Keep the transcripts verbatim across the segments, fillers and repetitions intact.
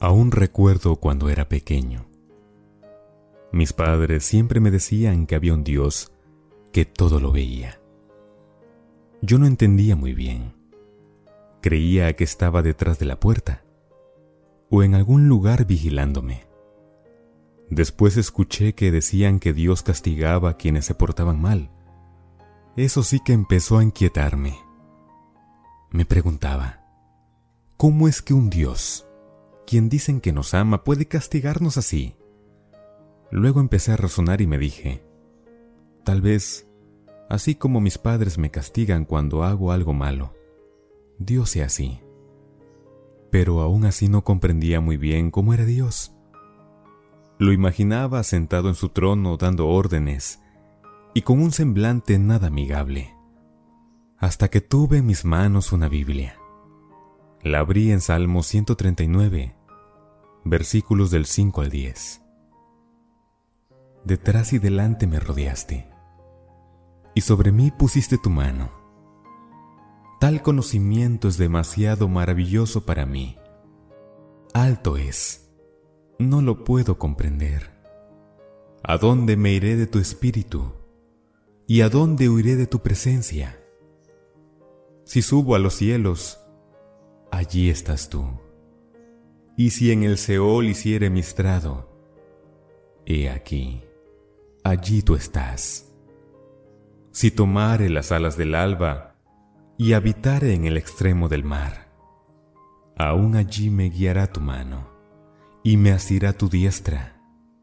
Aún recuerdo cuando era pequeño. Mis padres siempre me decían que había un Dios que todo lo veía. Yo no entendía muy bien. Creía que estaba detrás de la puerta o en algún lugar vigilándome. Después escuché que decían que Dios castigaba a quienes se portaban mal. Eso sí que empezó a inquietarme. Me preguntaba, ¿cómo es que un Dios, quien dicen que nos ama, puede castigarnos así? Luego empecé a razonar y me dije, tal vez, así como mis padres me castigan cuando hago algo malo, Dios sea así. Pero aún así no comprendía muy bien cómo era Dios. Lo imaginaba sentado en su trono dando órdenes y con un semblante nada amigable, hasta que tuve en mis manos una Biblia. La abrí en Salmo ciento treinta y nueve, versículos del cinco al diez. Detrás y delante me rodeaste, y sobre mí pusiste tu mano. Tal conocimiento es demasiado maravilloso para mí. Alto es, no lo puedo comprender. ¿A dónde me iré de tu espíritu? ¿Y a dónde huiré de tu presencia? Si subo a los cielos, allí estás tú. Y si en el Seol hiciere mi estrado, he aquí, allí tú estás. Si tomare las alas del alba y habitare en el extremo del mar, aún allí me guiará tu mano y me asirá tu diestra.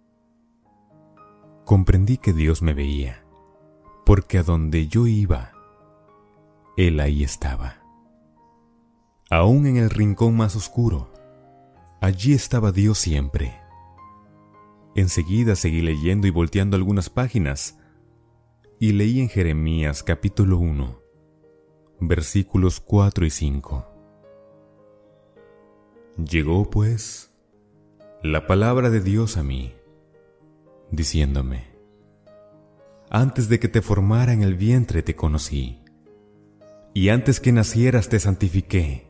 Comprendí que Dios me veía, porque a donde yo iba, Él ahí estaba. Aún en el rincón más oscuro, allí estaba Dios siempre. Enseguida seguí leyendo y volteando algunas páginas, y leí en Jeremías capítulo uno, versículos cuatro y cinco. Llegó, pues, la palabra de Dios a mí, diciéndome, antes de que te formara en el vientre te conocí, y antes que nacieras te santifiqué.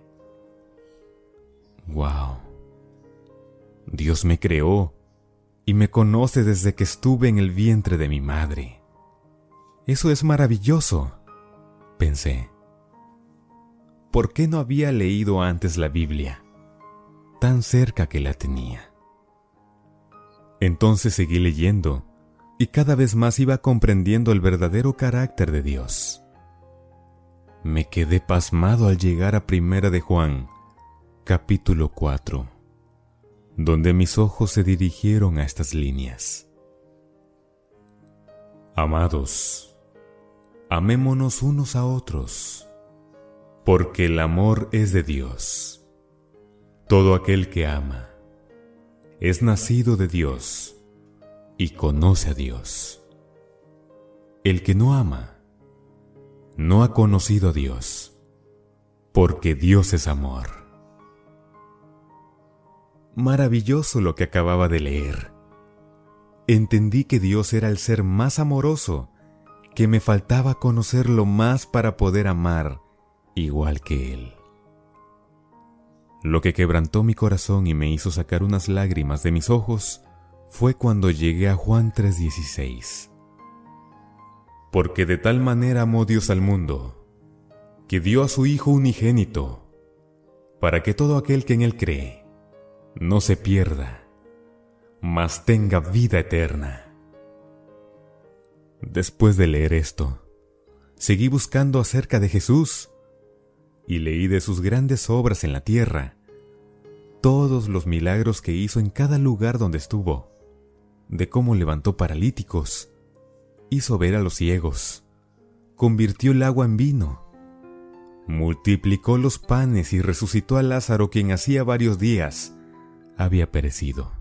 ¡Wow! Dios me creó y me conoce desde que estuve en el vientre de mi madre. Eso es maravilloso, pensé. ¿Por qué no había leído antes la Biblia, tan cerca que la tenía? Entonces seguí leyendo y cada vez más iba comprendiendo el verdadero carácter de Dios. Me quedé pasmado al llegar a Primera de Juan, capítulo cuatro, donde mis ojos se dirigieron a estas líneas. Amados, amémonos unos a otros, porque el amor es de Dios. Todo aquel que ama es nacido de Dios y conoce a Dios. El que no ama no ha conocido a Dios, porque Dios es amor. Maravilloso lo que acababa de leer. Entendí que Dios era el ser más amoroso, que me faltaba conocerlo más para poder amar igual que Él. Lo que quebrantó mi corazón y me hizo sacar unas lágrimas de mis ojos fue cuando llegué a Juan tres dieciséis. Porque de tal manera amó Dios al mundo, que dio a su Hijo unigénito, para que todo aquel que en Él cree no se pierda, mas tenga vida eterna. Después de leer esto, seguí buscando acerca de Jesús y leí de sus grandes obras en la tierra, todos los milagros que hizo en cada lugar donde estuvo, de cómo levantó paralíticos, hizo ver a los ciegos, convirtió el agua en vino, multiplicó los panes y resucitó a Lázaro, quien hacía varios días había perecido.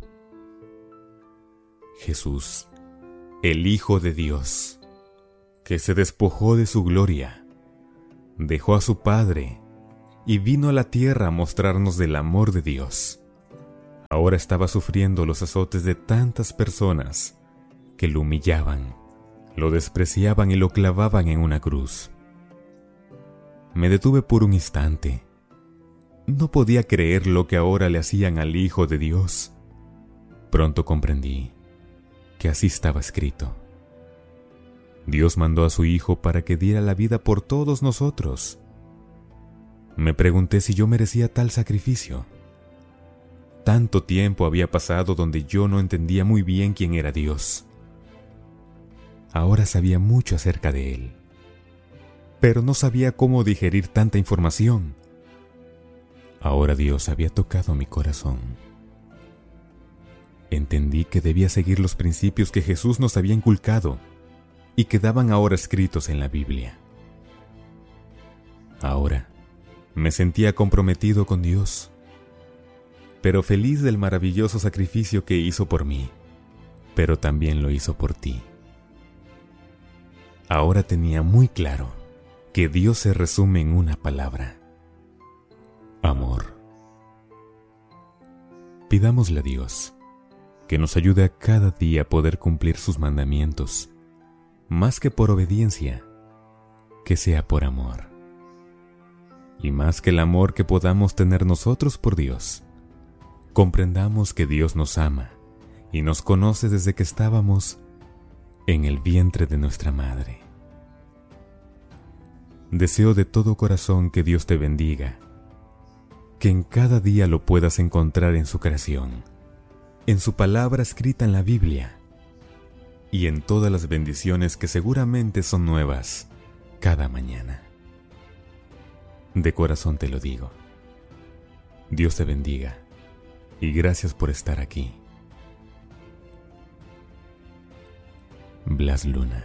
Jesús, el Hijo de Dios, que se despojó de su gloria, dejó a su Padre y vino a la tierra a mostrarnos del amor de Dios. Ahora estaba sufriendo los azotes de tantas personas que lo humillaban, lo despreciaban y lo clavaban en una cruz. Me detuve por un instante No podía creer lo que ahora le hacían al Hijo de Dios. Pronto comprendí que así estaba escrito. Dios mandó a su Hijo para que diera la vida por todos nosotros. Me pregunté si yo merecía tal sacrificio. Tanto tiempo había pasado donde yo no entendía muy bien quién era Dios. Ahora sabía mucho acerca de Él, pero no sabía cómo digerir tanta información. Ahora Dios había tocado mi corazón. Entendí que debía seguir los principios que Jesús nos había inculcado y quedaban ahora escritos en la Biblia. Ahora me sentía comprometido con Dios, pero feliz del maravilloso sacrificio que hizo por mí, pero también lo hizo por ti. Ahora tenía muy claro que Dios se resume en una palabra: amor. Pidámosle a Dios que nos ayude a cada día a poder cumplir sus mandamientos, más que por obediencia, que sea por amor. Y más que el amor que podamos tener nosotros por Dios, comprendamos que Dios nos ama y nos conoce desde que estábamos en el vientre de nuestra madre. Deseo de todo corazón que Dios te bendiga, que en cada día lo puedas encontrar en su creación, en su palabra escrita en la Biblia y en todas las bendiciones que seguramente son nuevas cada mañana. De corazón te lo digo. Dios te bendiga y gracias por estar aquí. Blas Luna.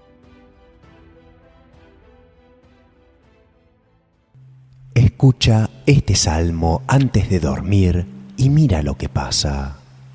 Escucha este salmo antes de dormir y mira lo que pasa.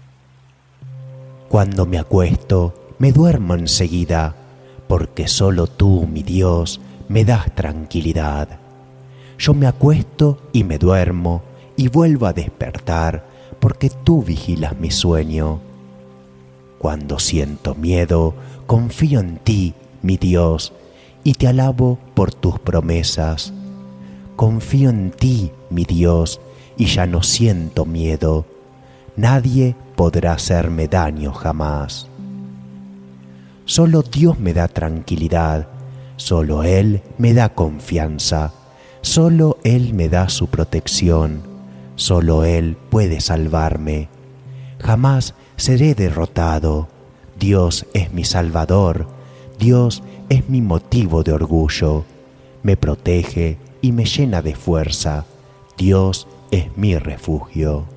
Cuando me acuesto, me duermo enseguida, porque solo tú, mi Dios, me das tranquilidad. Yo me acuesto y me duermo y vuelvo a despertar, porque tú vigilas mi sueño. Cuando siento miedo, confío en ti, mi Dios, y te alabo por tus promesas. Confío en ti, mi Dios, y ya no siento miedo. Nadie podrá hacerme daño jamás. Solo Dios me da tranquilidad, solo Él me da confianza, solo Él me da su protección, solo Él puede salvarme. Jamás seré derrotado. Dios es mi Salvador, Dios es mi motivo de orgullo. Me protege y me llena de fuerza. Dios es mi refugio.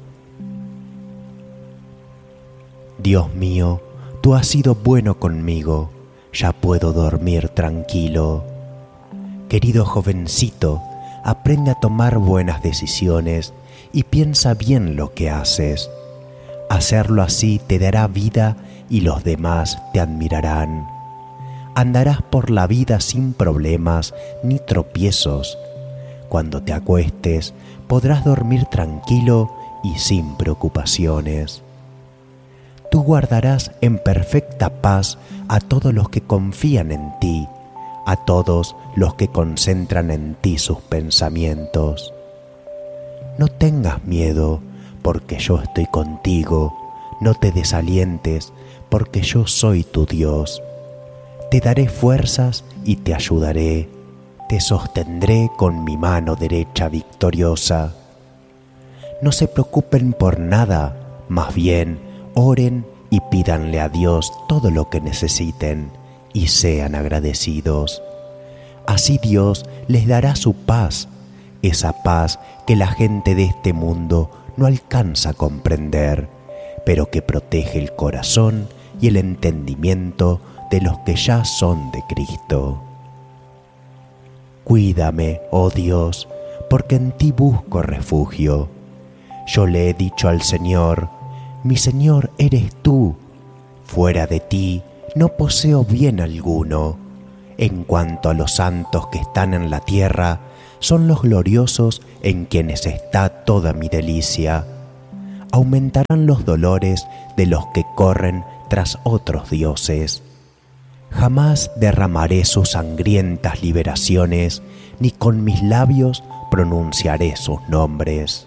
Dios mío, tú has sido bueno conmigo, ya puedo dormir tranquilo. Querido jovencito, aprende a tomar buenas decisiones y piensa bien lo que haces. Hacerlo así te dará vida y los demás te admirarán. Andarás por la vida sin problemas ni tropiezos. Cuando te acuestes, podrás dormir tranquilo y sin preocupaciones. Tú guardarás en perfecta paz a todos los que confían en ti, a todos los que concentran en ti sus pensamientos. No tengas miedo, porque yo estoy contigo. No te desalientes, porque yo soy tu Dios. Te daré fuerzas y te ayudaré. Te sostendré con mi mano derecha victoriosa. No se preocupen por nada, más bien oren y pídanle a Dios todo lo que necesiten y sean agradecidos. Así Dios les dará su paz, esa paz que la gente de este mundo no alcanza a comprender, pero que protege el corazón y el entendimiento de los que ya son de Cristo. Cuídame, oh Dios, porque en ti busco refugio. Yo le he dicho al Señor: mi Señor eres tú. Fuera de ti no poseo bien alguno. En cuanto a los santos que están en la tierra, son los gloriosos en quienes está toda mi delicia. Aumentarán los dolores de los que corren tras otros dioses. Jamás derramaré sus sangrientas liberaciones, ni con mis labios pronunciaré sus nombres.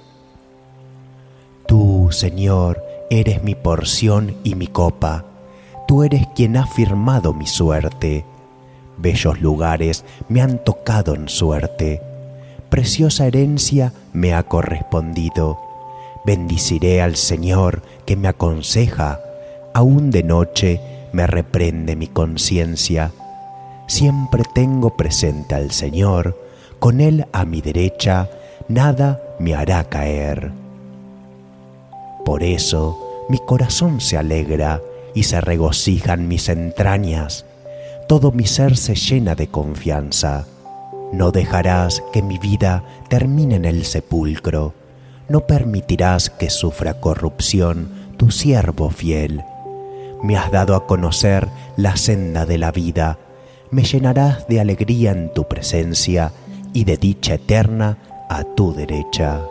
Tú, Señor, eres mi porción y mi copa. Tú eres quien ha firmado mi suerte. Bellos lugares me han tocado en suerte. Preciosa herencia me ha correspondido. Bendiciré al Señor que me aconseja. Aún de noche me reprende mi conciencia. Siempre tengo presente al Señor. Con Él a mi derecha nada me hará caer. Por eso mi corazón se alegra y se regocijan mis entrañas. Todo mi ser se llena de confianza. No dejarás que mi vida termine en el sepulcro. No permitirás que sufra corrupción tu siervo fiel. Me has dado a conocer la senda de la vida. Me llenarás de alegría en tu presencia y de dicha eterna a tu derecha.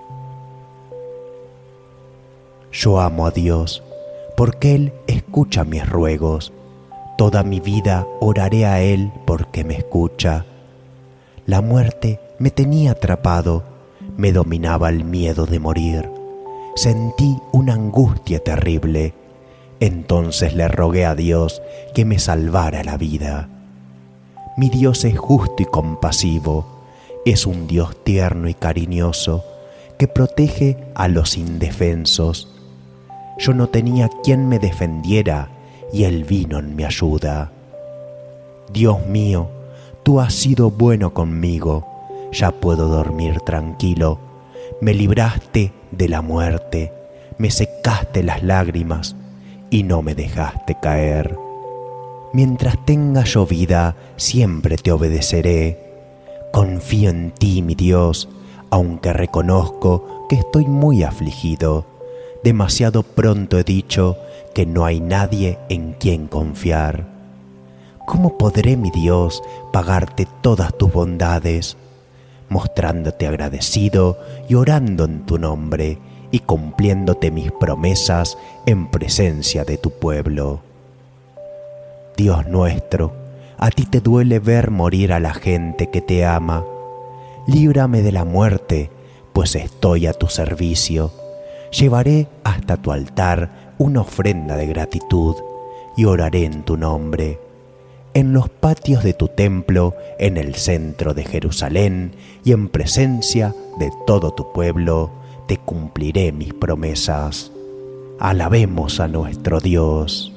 Yo amo a Dios, porque Él escucha mis ruegos. Toda mi vida oraré a Él porque me escucha. La muerte me tenía atrapado, me dominaba el miedo de morir. Sentí una angustia terrible. Entonces le rogué a Dios que me salvara la vida. Mi Dios es justo y compasivo, es un Dios tierno y cariñoso que protege a los indefensos. Yo no tenía quien me defendiera y Él vino en mi ayuda. Dios mío, tú has sido bueno conmigo, ya puedo dormir tranquilo. Me libraste de la muerte, me secaste las lágrimas y no me dejaste caer. Mientras tenga yo vida, siempre te obedeceré. Confío en ti, mi Dios, aunque reconozco que estoy muy afligido. Demasiado pronto he dicho que no hay nadie en quien confiar. ¿Cómo podré, mi Dios, pagarte todas tus bondades? Mostrándote agradecido y orando en tu nombre y cumpliéndote mis promesas en presencia de tu pueblo. Dios nuestro, a ti te duele ver morir a la gente que te ama. Líbrame de la muerte, pues estoy a tu servicio. Llevaré hasta tu altar una ofrenda de gratitud y oraré en tu nombre. En los patios de tu templo, en el centro de Jerusalén y en presencia de todo tu pueblo, te cumpliré mis promesas. Alabemos a nuestro Dios.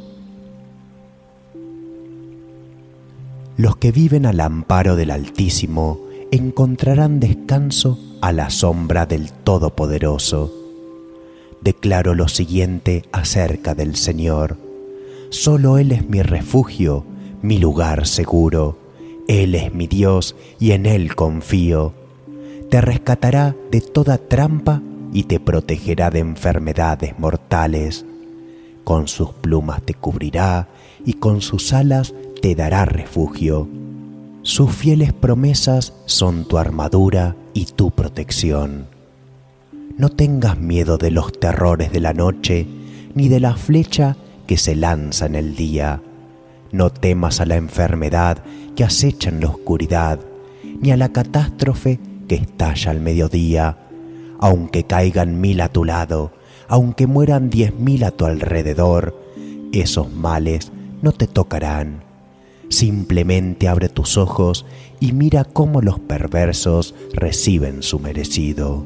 Los que viven al amparo del Altísimo encontrarán descanso a la sombra del Todopoderoso. Declaro lo siguiente acerca del Señor. Solo Él es mi refugio, mi lugar seguro. Él es mi Dios y en Él confío. Te rescatará de toda trampa y te protegerá de enfermedades mortales. Con sus plumas te cubrirá y con sus alas te dará refugio. Sus fieles promesas son tu armadura y tu protección. No tengas miedo de los terrores de la noche, ni de la flecha que se lanza en el día. No temas a la enfermedad que acecha en la oscuridad, ni a la catástrofe que estalla al mediodía. Aunque caigan mil a tu lado, aunque mueran diez mil a tu alrededor, esos males no te tocarán. Simplemente abre tus ojos y mira cómo los perversos reciben su merecido.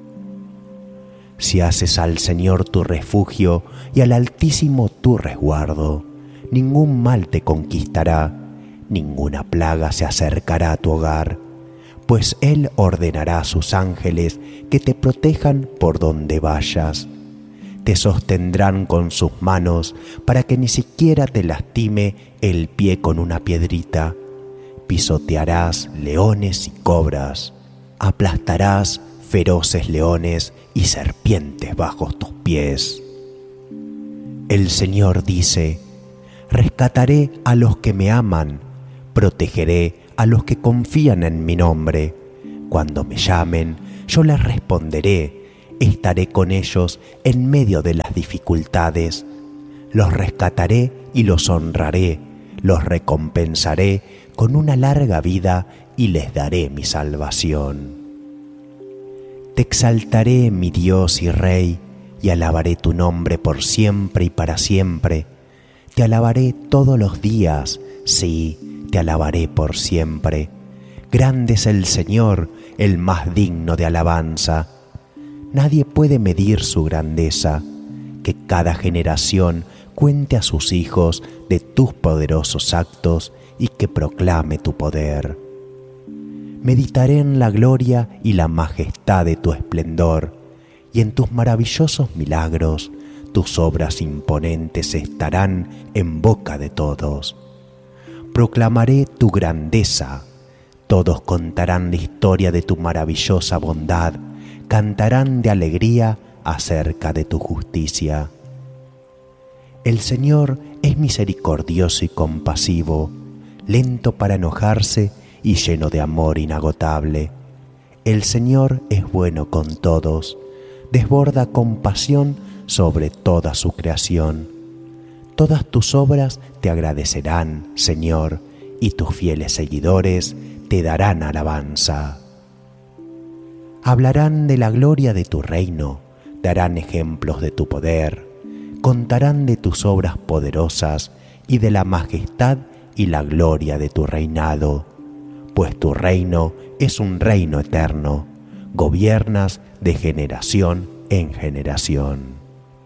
Si haces al Señor tu refugio y al Altísimo tu resguardo, ningún mal te conquistará, ninguna plaga se acercará a tu hogar, pues Él ordenará a sus ángeles que te protejan por donde vayas. Te sostendrán con sus manos para que ni siquiera te lastime el pie con una piedrita. Pisotearás leones y cobras, aplastarás feroces leones y serpientes bajo tus pies. El Señor dice: rescataré a los que me aman, protegeré a los que confían en mi nombre. Cuando me llamen, yo les responderé. Estaré con ellos en medio de las dificultades. Los rescataré y los honraré. Los recompensaré con una larga vida y les daré mi salvación. Te exaltaré, mi Dios y Rey, y alabaré tu nombre por siempre y para siempre. Te alabaré todos los días, sí, te alabaré por siempre. Grande es el Señor, el más digno de alabanza. Nadie puede medir su grandeza. Que cada generación cuente a sus hijos de tus poderosos actos y que proclame tu poder. Meditaré en la gloria y la majestad de tu esplendor, y en tus maravillosos milagros. Tus obras imponentes estarán en boca de todos. Proclamaré tu grandeza. Todos contarán la historia de tu maravillosa bondad, cantarán de alegría acerca de tu justicia. El Señor es misericordioso y compasivo, lento para enojarse y lleno de amor inagotable. El Señor es bueno con todos, desborda compasión sobre toda su creación. Todas tus obras te agradecerán, Señor, y tus fieles seguidores te darán alabanza. Hablarán de la gloria de tu reino, darán ejemplos de tu poder, contarán de tus obras poderosas y de la majestad y la gloria de tu reinado, pues tu reino es un reino eterno, gobiernas de generación en generación.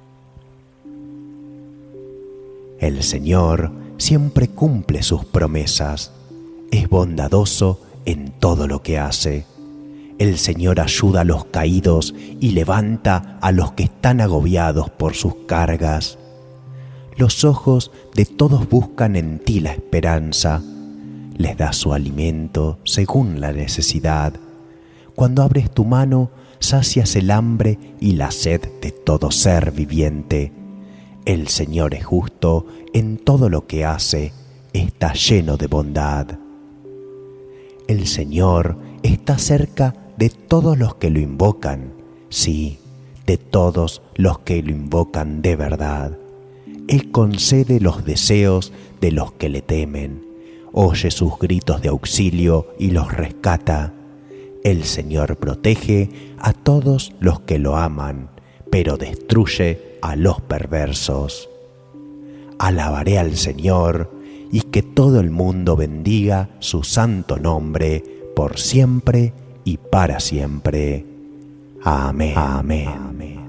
El Señor siempre cumple sus promesas, es bondadoso en todo lo que hace. El Señor ayuda a los caídos y levanta a los que están agobiados por sus cargas. Los ojos de todos buscan en ti la esperanza. Les das su alimento según la necesidad. Cuando abres tu mano, sacias el hambre y la sed de todo ser viviente. El Señor es justo en todo lo que hace, está lleno de bondad. El Señor está cerca de todos los que lo invocan, sí, de todos los que lo invocan de verdad. Él concede los deseos de los que le temen, oye sus gritos de auxilio y los rescata. El Señor protege a todos los que lo aman, pero destruye a los perversos. Alabaré al Señor y que todo el mundo bendiga su santo nombre por siempre y para siempre. Amén. Amén. Amén.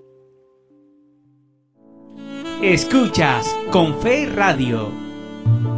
Escuchas Con Fe Radio.